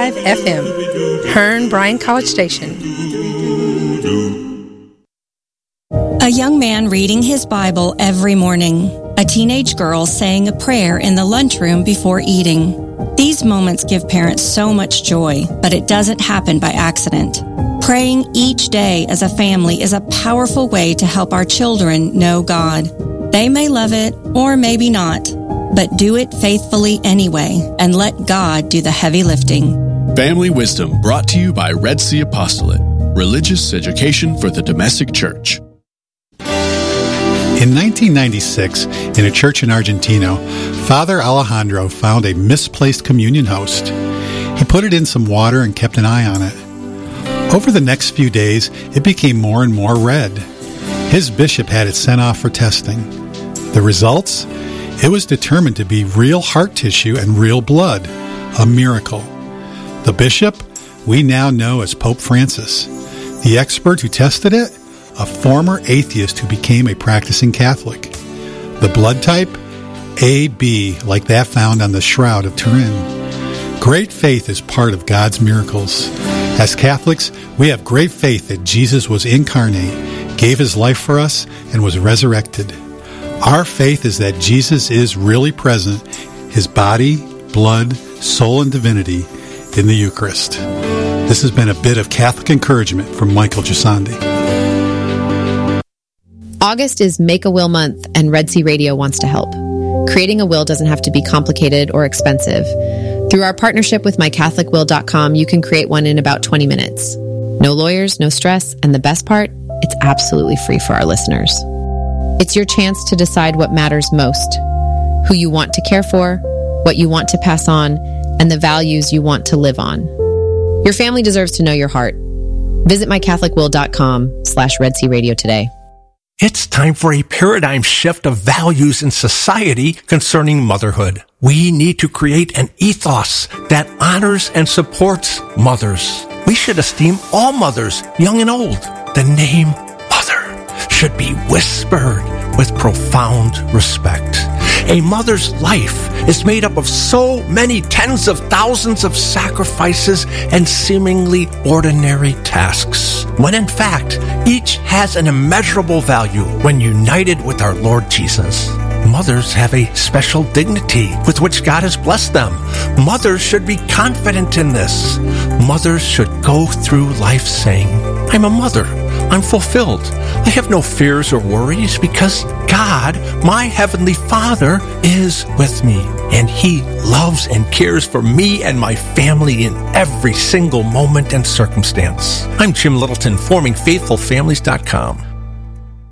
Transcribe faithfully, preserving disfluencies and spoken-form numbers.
five F M, Hearn Bryan College Station. A young man reading his Bible every morning. A teenage girl saying a prayer in the lunchroom before eating. These moments give parents so much joy, but it doesn't happen by accident. Praying each day as a family is a powerful way to help our children know God. They may love it or maybe not, but do it faithfully anyway and let God do the heavy lifting. Family Wisdom brought to you by Red Sea Apostolate, religious education for the domestic church. In nineteen ninety-six, in a church in Argentina, Father Alejandro found a misplaced communion host. He put it in some water and kept an eye on it. Over the next few days, it became more and more red. His bishop had it sent off for testing. The results? It was determined to be real heart tissue and real blood. A miracle. The bishop, we now know as Pope Francis. The expert who tested it? A former atheist who became a practicing Catholic. The blood type? A B, like that found on the Shroud of Turin. Great faith is part of God's miracles. As Catholics, we have great faith that Jesus was incarnate, gave his life for us, and was resurrected. Our faith is that Jesus is really present, his body, blood, soul, and divinity in the Eucharist. This has been a bit of Catholic encouragement from Michael Gisandi. August is Make a Will Month, and Red Sea Radio wants to help. Creating a will doesn't have to be complicated or expensive. Through our partnership with my catholic will dot com, you can create one in about twenty minutes. No lawyers, no stress, and the best part, it's absolutely free for our listeners. It's your chance to decide what matters most, who you want to care for, what you want to pass on, and the values you want to live on. Your family deserves to know your heart. Visit my catholic will dot com slash Red Sea Radio today. It's time for a paradigm shift of values in society concerning motherhood. We need to create an ethos that honors and supports mothers. We should esteem all mothers, young and old. The name mother should be whispered with profound respect. A mother's life is made up of so many tens of thousands of sacrifices and seemingly ordinary tasks, when in fact, each has an immeasurable value when united with our Lord Jesus. Mothers have a special dignity with which God has blessed them. Mothers should be confident in this. Mothers should go through life saying, I'm a mother. I'm fulfilled. I have no fears or worries because God, my Heavenly Father, is with me. And He loves and cares for me and my family in every single moment and circumstance. I'm Jim Littleton, forming faithful families dot com.